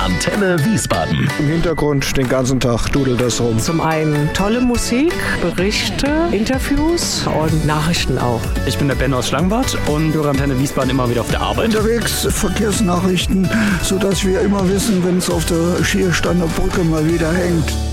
Antenne Wiesbaden. Im Hintergrund den ganzen Tag dudelt das rum. Zum einen tolle Musik, Berichte, Interviews und Nachrichten auch. Ich bin der Ben aus Schlangenbad und höre Antenne Wiesbaden immer wieder auf der Arbeit. Unterwegs Verkehrsnachrichten, sodass wir immer wissen, wenn es auf der Schiersteiner Brücke mal wieder hängt.